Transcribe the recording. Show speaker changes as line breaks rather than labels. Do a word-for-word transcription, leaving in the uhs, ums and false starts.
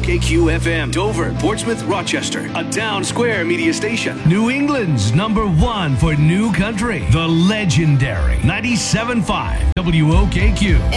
K Q F M, Dover, Portsmouth, Rochester, a Town Square media station.
New England's number one for new country, the legendary ninety-seven point five W O K Q.